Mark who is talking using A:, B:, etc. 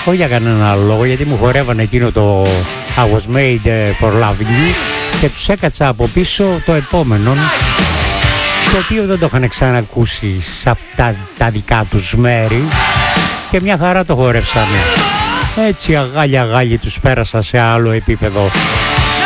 A: Όχι για κανέναν άλλο λόγο, γιατί μου χορεύανε εκείνο το I was made for loving you και τους έκατσα από πίσω το επόμενο, το οποίο δεν το είχαν ξανακούσει σε αυτά τα δικά τους μέρη και μια χαρά το χορέψανε. Έτσι αγάλια τους πέρασα σε άλλο επίπεδο.